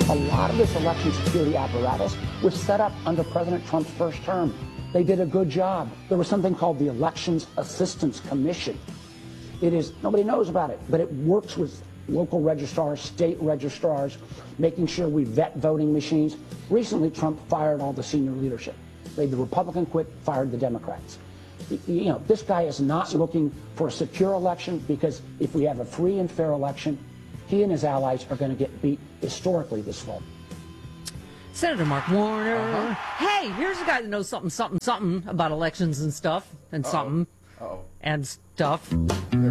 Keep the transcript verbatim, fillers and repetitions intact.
A lot of this election security apparatus was set up under President Trump's first term. They did a good job. There was something called the Elections Assistance Commission. It is, nobody knows about it, but it works with local registrars, state registrars, making sure we vet voting machines. Recently, Trump fired all the senior leadership. Made the Republican quit, fired the Democrats. You know, this guy is not looking for a secure election, because if we have a free and fair election, he and his allies are going to get beat historically this fall. Senator Mark Warner. Uh-huh. Hey, here's a guy that knows something, something, something about elections and stuff, and Uh-oh. something, Uh-oh. and stuff.